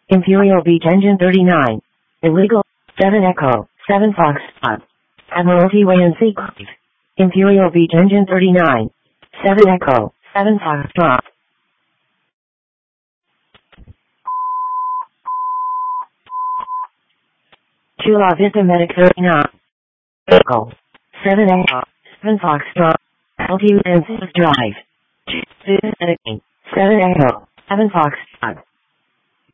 Imperial Beach Engine 39. Illegal. 7 Echo. 7 Foxtrot. Admiralty Way and Seacliff. Imperial Beach Engine 39. 7 Echo. 7 Foxtrot. Chula Vista Medic 39. Echo. 7 Echo. 7 Foxtrot. Altitude and Drive. 7 Echo. 7 Foxtrot.